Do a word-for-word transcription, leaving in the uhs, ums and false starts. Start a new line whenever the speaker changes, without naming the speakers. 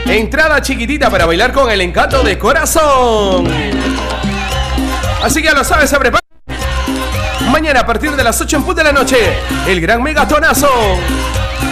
Entrada chiquitita para bailar con el encanto de corazón. Así que ya lo sabes, se prepara. Mañana a partir de las ocho en punto de la noche, el gran megatonazo.